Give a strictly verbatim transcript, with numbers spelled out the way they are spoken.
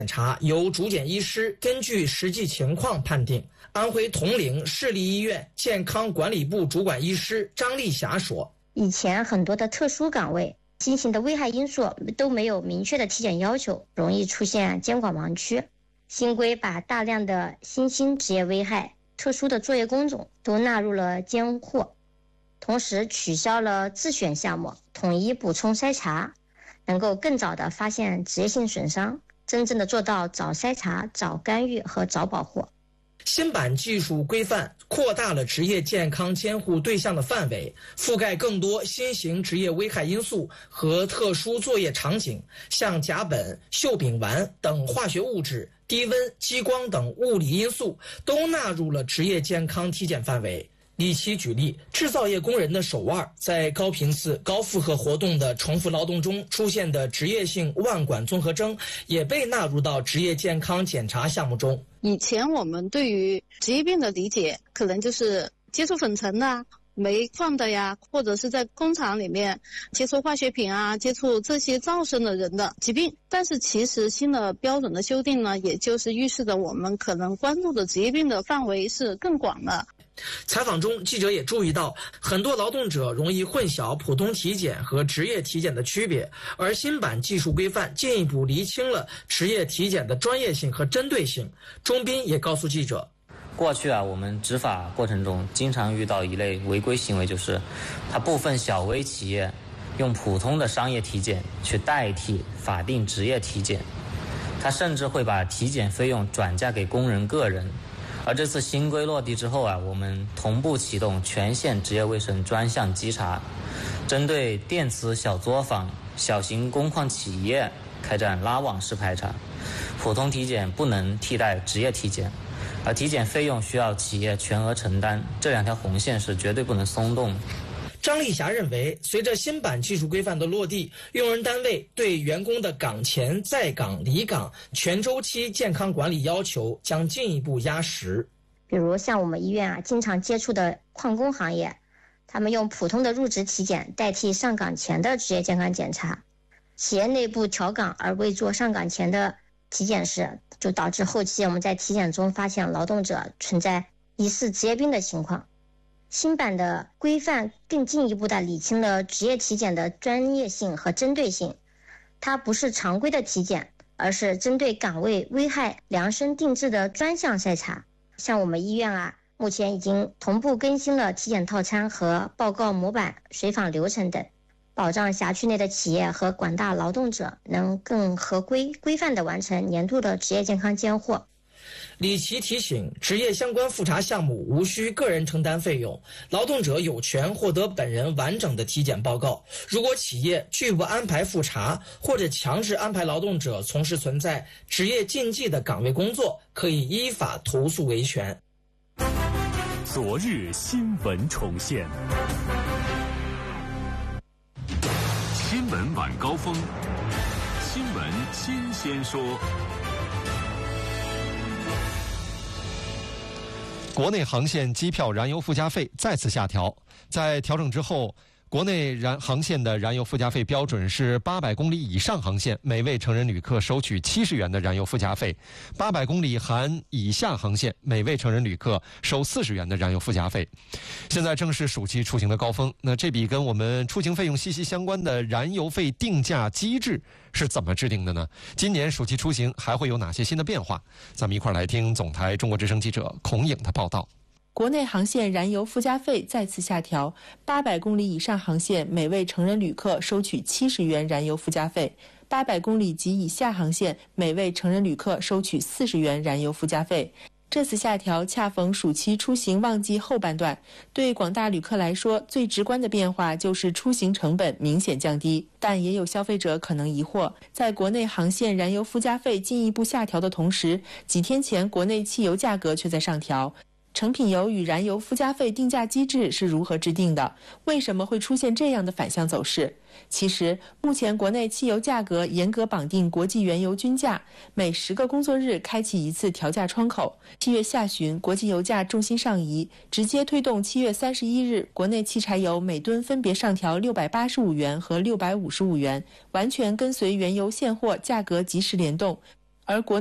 检查由主检医师根据实际情况判定。安徽铜陵市立医院健康管理部主管医师张丽霞说， 以前很多的特殊岗位新型的危害因素都没有明确的体检要求，容易出现监管盲区。新规把大量的新兴职业危害、特殊的作业工种都纳入了监护，同时取消了自选项目，统一补充筛查，能够更早的发现职业性损伤，真正的做到早筛查、早干预和早保护。 新版技术规范扩大了职业健康监护对象的范围，覆盖更多新型职业危害因素和特殊作业场景，像甲苯、溴丙烷等化学物质、低温、激光等物理因素都纳入了职业健康体检范围。李琦举例，制造业工人的手腕在高频次、高负荷活动的重复劳动中出现的职业性腕管综合征也被纳入到职业健康检查项目中。 以前我们对于职业病的理解可能就是接触粉尘的、煤矿的呀，或者是在工厂里面接触化学品啊、接触这些噪声的人的疾病。但是其实新的标准的修订呢，也就是预示着我们可能关注的职业病的范围是更广的。 采访中，记者也注意到，很多劳动者容易混淆普通体检和职业体检的区别，而新版技术规范进一步厘清了职业体检的专业性和针对性。钟斌也告诉记者， 过去啊，我们执法过程中经常遇到一类违规行为，就是它部分小微企业用普通的商业体检去代替法定职业体检，它甚至会把体检费用转嫁给工人个人。而这次新规落地之后啊，我们同步启动全县职业卫生专项稽查，针对电磁小作坊、小型工矿企业开展拉网式排查。普通体检不能替代职业体检，而体检费用需要企业全额承担，这两条红线是绝对不能松动。 张丽霞认为，随着新版技术规范的落地，用人单位对员工的岗前、在岗、离岗全周期健康管理要求将进一步压实。 比如像我们医院啊，经常接触的矿工行业，他们用普通的入职体检代替上岗前的职业健康检查，企业内部调岗而未做上岗前的体检时，就导致后期我们在体检中发现劳动者存在疑似职业病的情况。新版的规范更进一步地理清了职业体检的专业性和针对性，它不是常规的体检，而是针对岗位危害量身定制的专项筛查。像我们医院啊，目前已经同步更新了体检套餐和报告模板、随访流程等，保障辖区内的企业和广大劳动者能更合规规范地完成年度的职业健康监护。 李琦提醒，职业相关复查项目无需个人承担费用，劳动者有权获得本人完整的体检报告。如果企业拒不安排复查，或者强制安排劳动者从事存在职业禁忌的岗位工作，可以依法投诉维权。 昨日新闻重现，新闻晚高峰，新闻新鲜说。 国内航线机票燃油附加费再次下调，在调整之后，国内燃航线的燃油附加费标准是八百公里以上航线每位成人旅客收取七十元的燃油附加费，八百公里含以下航线每位成人旅客收四十元的燃油附加费。现在正是暑期出行的高峰，那这笔跟我们出行费用息息相关的燃油费定价机制是怎么制定的呢？今年暑期出行还会有哪些新的变化？咱们一块来听总台中国之声记者孔颖的报道。 国内航线燃油附加费再次下调，八百公里以上航线每位成人旅客收取七十元燃油附加费，八百公里及以下航线每位成人旅客收取四十元燃油附加费。这次下调恰逢暑期出行旺季后半段，对广大旅客来说，最直观的变化就是出行成本明显降低。但也有消费者可能疑惑，在国内航线燃油附加费进一步下调的同时，几天前国内汽油价格却在上调。成品油与燃油附加费定价机制是如何制定的？为什么会出现这样的反向走势？其实，目前国内汽油价格严格绑定国际原油均价，每十个工作日开启一次调价窗口。七月下旬，国际油价重心上移，直接推动七月三十一日国内汽柴油每吨分别上调六百八十五元和六百五十五元，完全跟随原油现货价格及时联动。 而国